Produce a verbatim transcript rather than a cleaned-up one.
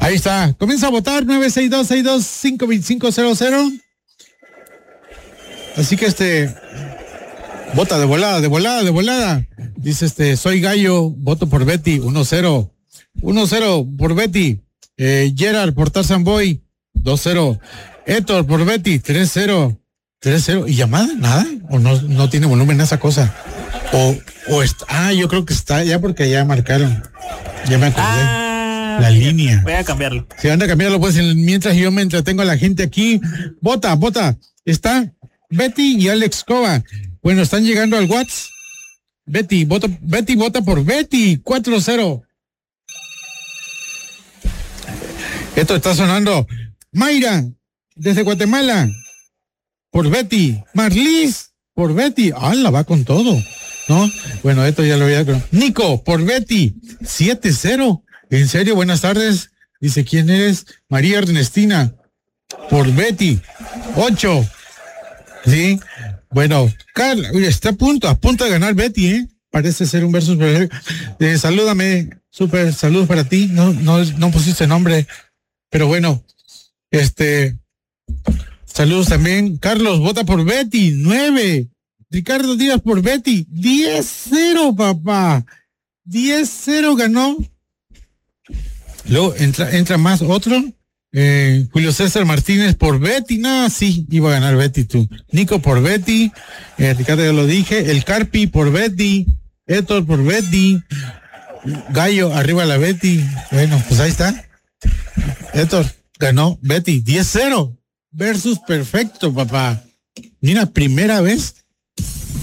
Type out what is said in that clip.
Ahí está. Comienza a votar nueve seis dos seis dos cinco dos cinco cero cero. Así que este vota de volada, de volada, de volada. Dice este, soy Gallo, voto por Betty, uno cero. uno cero por Betty. Eh, Gerard por Tarzan Boy, dos cero. Héctor por Betty, tres cero. tres cero. ¿Y llamada? ¿Nada? ¿O no, no tiene volumen esa cosa? O, o está, ah, yo creo que está ya porque ya marcaron. Ya me acordé. Ah, la bien, línea. Voy a cambiarlo. Si van a cambiarlo, pues mientras yo me entretengo a la gente aquí. Vota, vota. Está Betty y Alex Cova. Bueno, están llegando al WhatsApp. Betty, vota, Betty vota por Betty, cuatro cero. Esto está sonando. Mayra, desde Guatemala, por Betty. Marlis, por Betty. Ah, la va con todo, ¿no? Bueno, esto ya lo voy a... Nico, por Betty, siete cero. En serio, buenas tardes. Dice, ¿quién eres? María Ernestina, por Betty, ocho. Sí, bueno, Carla, está a punto, a punto de ganar Betty, ¿eh? Parece ser un versus perfecto. Eh, salúdame, súper, saludos para ti. No, no, no pusiste nombre, pero bueno, este, saludos también. Carlos, vota por Betty, nueve. Ricardo Díaz por Betty, diez cero, papá. diez cero ganó. Luego entra, entra más otro. Eh, Julio César Martínez por Betty, no, sí, iba a ganar Betty tú. Nico por Betty, eh, Ricardo ya lo dije, el Carpi por Betty, Héctor por Betty, Gallo arriba la Betty, bueno, pues ahí está. Héctor ganó Betty, diez cero, versus perfecto, papá. Mira, primera vez